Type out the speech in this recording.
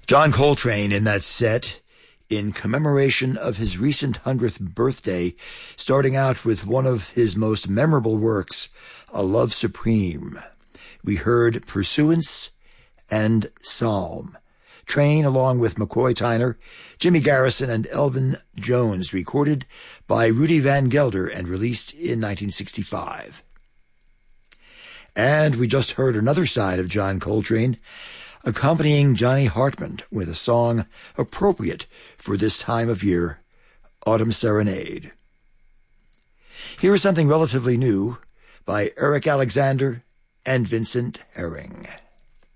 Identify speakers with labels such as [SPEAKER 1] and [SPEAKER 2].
[SPEAKER 1] John Coltrane in that set in commemoration of his recent 100th birthday, starting out with one of his most memorable works, A Love Supreme. We heard Pursuance and Psalm. Train, along with McCoy Tyner, Jimmy Garrison, and Elvin Jones, recorded by Rudy Van Gelder and released in 1965. And we just heard another side of John Coltrane, accompanying Johnny Hartman with a song appropriate for this time of year, Autumn Serenade. Here is something relatively new by Eric Alexander and Vincent Herring.